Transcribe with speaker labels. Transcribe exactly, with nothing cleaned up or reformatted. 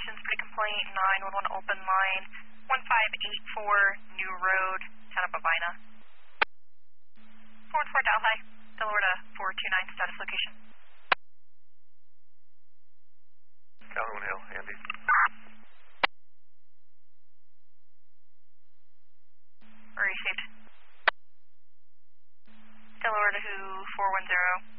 Speaker 1: stations, pretty complaint, nine one one open line, one five eight four New Road, Santa Barbara. four one four Dial High, Delorta four two nine, status location.
Speaker 2: Calhoun Hill, Andy.
Speaker 1: Received. Delorta Who four one zero.